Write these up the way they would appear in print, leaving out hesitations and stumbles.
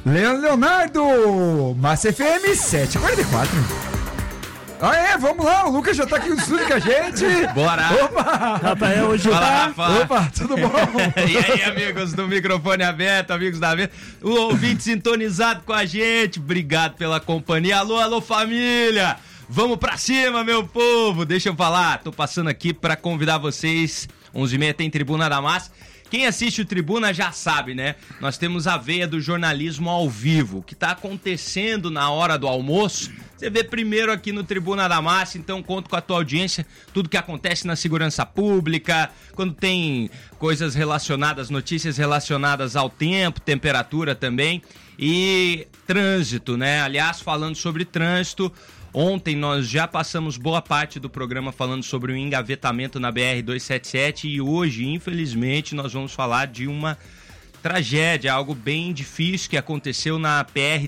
Leonardo, Massa FM 744. Vamos lá, o Lucas já tá aqui no estúdio com a gente. Bora! Opa! Rafael, hoje Fala, tá... Rafa! Opa, tudo bom? E aí, amigos do microfone aberto, amigos da mesa, o ouvinte sintonizado com a gente, obrigado pela companhia. Alô, família! Vamos pra cima, meu povo! Deixa eu falar, tô passando aqui pra convidar vocês, 11h30 tem Tribuna da Massa. Quem assiste o Tribuna já sabe, né? Nós temos a veia do jornalismo ao vivo, o que tá acontecendo na hora do almoço. Você vê primeiro aqui no Tribuna da Massa, então conto com a tua audiência, tudo que acontece na segurança pública, quando tem coisas relacionadas, notícias relacionadas ao tempo, temperatura também, e trânsito, né? Aliás, falando sobre trânsito, ontem nós já passamos boa parte do programa falando sobre o engavetamento na BR-277 e hoje, infelizmente, nós vamos falar de uma tragédia, algo bem difícil que aconteceu na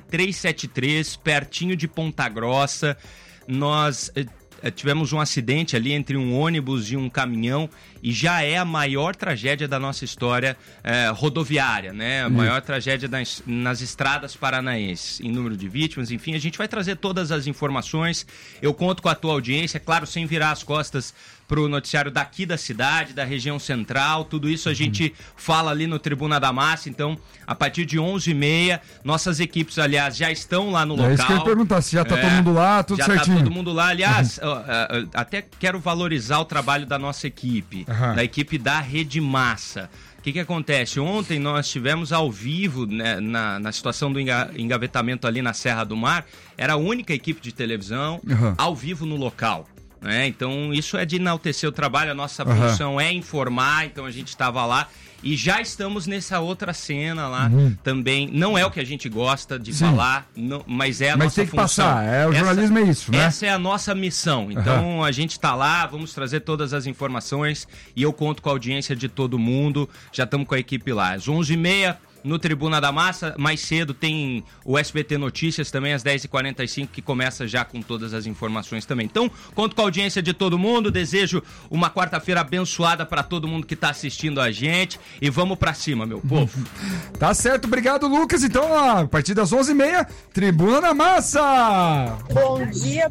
PR-373, pertinho de Ponta Grossa. Nós tivemos um acidente ali entre um ônibus e um caminhão e já é a maior tragédia da nossa história rodoviária, né? A maior tragédia nas estradas paranaenses, em número de vítimas, enfim, a gente vai trazer todas as informações. Eu conto com a tua audiência, claro, sem virar as costas pro noticiário daqui da cidade, da região central, tudo isso a gente fala ali no Tribuna da Massa, então a partir de 11h30, nossas equipes, aliás, já estão lá no local. É isso que eu ia perguntar, se já tá todo mundo lá, tudo já certinho. Já tá todo mundo lá, aliás, até quero valorizar o trabalho da nossa equipe, da equipe da Rede Massa. O que acontece? Ontem nós tivemos ao vivo, né, na situação do engavetamento ali na Serra do Mar, era a única equipe de televisão ao vivo no local. Então isso é de enaltecer o trabalho, a nossa função é informar, então a gente estava lá e já estamos nessa outra cena lá também, não é o que a gente gosta de falar, não, mas é a nossa tem que função. Passar, o jornalismo é isso, né? Essa é a nossa missão, então a gente está lá, vamos trazer todas as informações e eu conto com a audiência de todo mundo, já estamos com a equipe lá, às 11h30, no Tribuna da Massa, mais cedo tem o SBT Notícias também, às 10h45, que começa já com todas as informações também. Então, conto com a audiência de todo mundo, desejo uma quarta-feira abençoada para todo mundo que tá assistindo a gente e vamos pra cima, meu povo. Tá certo, obrigado, Lucas. Então, a partir das 11h30, Tribuna da Massa! Bom dia,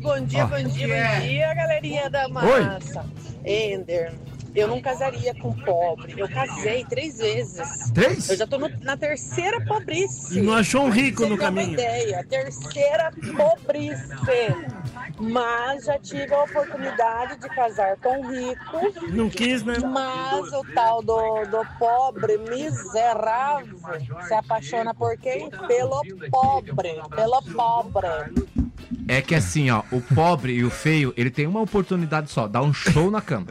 galerinha da Massa. Ender, eu não casaria com pobre. Eu casei 3 vezes. 3? Eu já tô na terceira pobrice. Não achou um rico no caminho. Uma ideia, terceira pobrice. Mas já tive a oportunidade de casar com rico. Não quis, né? Mas o tal do pobre miserável se apaixona por quem? Pelo pobre. É que assim, ó, o pobre e o feio, ele tem uma oportunidade só, dar um show na cama.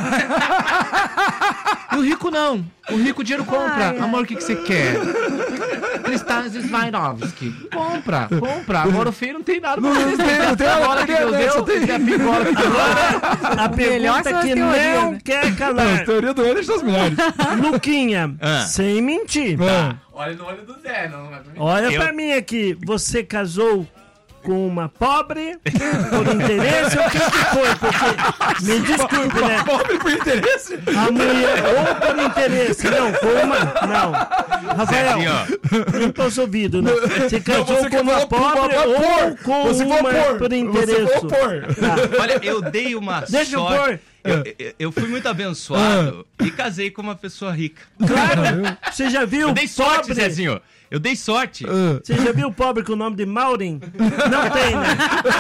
E o rico não. O rico o dinheiro compra. Amor, o que você quer? Cristais Swarovski. Compra. Agora o feio não tem nada pra fazer. Não tem agora que Deus deu, tem a picola. A pergunta é que não quer calar. A teoria do Enes das melhores. Luquinha, sem mentir. Olha no olho do Zé, não é pra mim. Olha pra mim aqui. Você casou com uma pobre por interesse ou o que foi? Porque, me desculpe, né? Pobre por interesse? A mulher, ou por interesse, não, com uma, não. Rafael, não tô ouvindo, né? Você casou com uma pobre ou com uma por interesse? Olha, eu dei uma Deixa eu pôr. Eu fui muito abençoado e casei com uma pessoa rica. Claro, você já viu eu dei sorte, pobre? Zezinho. Eu dei sorte. Você já viu o pobre com o nome de Maureen? Não tem, né?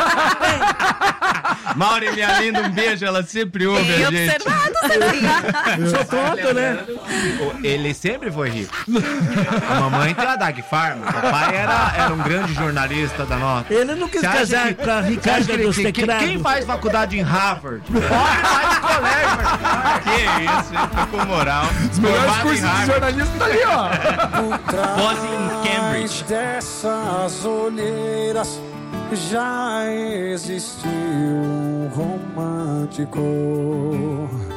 Maureen, minha linda, um beijo. Ela sempre ouve a gente. Sou tonto, né? Ele sempre foi rico. A mamãe tem a Dag Farm. O papai era um grande jornalista da nossa. Ele não quis casar com a Ricardo dos Teclados. Quem faz faculdade em Harvard? Pobre faz colégio. Que isso, ele foi com moral. Os melhores cursos de jornalismo tá ali, ó. Pós em Cambridge. Dessas olheiras já existiu um romântico.